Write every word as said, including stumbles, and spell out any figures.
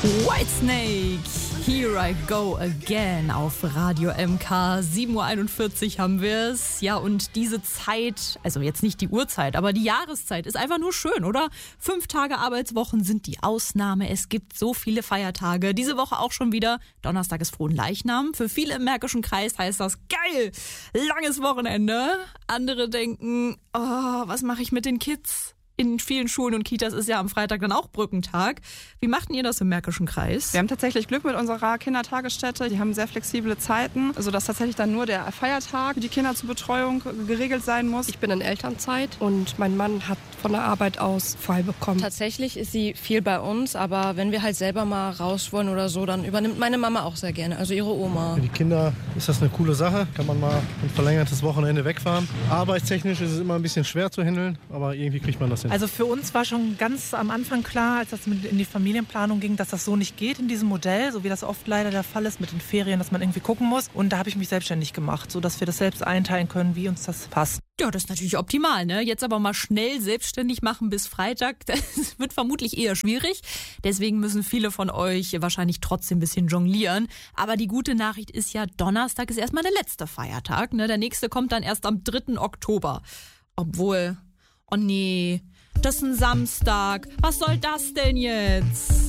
Whitesnake, Here I Go Again auf Radio M K. sieben Uhr einundvierzig haben wir es. Ja, und diese Zeit, also jetzt nicht die Uhrzeit, aber die Jahreszeit ist einfach nur schön, oder? Fünf Tage Arbeitswochen sind die Ausnahme. Es gibt so viele Feiertage. Diese Woche auch schon wieder. Donnerstag ist Fronleichnam. Für viele im Märkischen Kreis heißt das geil, langes Wochenende. Andere denken, oh, was mache ich mit den Kids? In vielen Schulen und Kitas ist ja am Freitag dann auch Brückentag. Wie machten ihr das im Märkischen Kreis? Wir haben tatsächlich Glück mit unserer Kindertagesstätte. Die haben sehr flexible Zeiten, sodass tatsächlich dann nur der Feiertag für die Kinder zur Betreuung geregelt sein muss. Ich bin in Elternzeit und mein Mann hat von der Arbeit aus frei bekommen. Tatsächlich ist sie viel bei uns, aber wenn wir halt selber mal raus wollen oder so, dann übernimmt meine Mama auch sehr gerne, also ihre Oma. Für die Kinder ist das eine coole Sache. Kann man mal ein verlängertes Wochenende wegfahren. Arbeitstechnisch ist es immer ein bisschen schwer zu handeln, aber irgendwie kriegt man das hin. Also für uns war schon ganz am Anfang klar, als das in die Familienplanung ging, dass das so nicht geht in diesem Modell, so wie das oft leider der Fall ist mit den Ferien, dass man irgendwie gucken muss. Und da habe ich mich selbstständig gemacht, sodass wir das selbst einteilen können, wie uns das passt. Ja, das ist natürlich optimal, ne? Jetzt aber mal schnell selbstständig machen bis Freitag, das wird vermutlich eher schwierig. Deswegen müssen viele von euch wahrscheinlich trotzdem ein bisschen jonglieren. Aber die gute Nachricht ist ja, Donnerstag ist erstmal der letzte Feiertag, ne? Der nächste kommt dann erst am dritten Oktober. Obwohl, oh nee, das ist ein Samstag. Was soll das denn jetzt?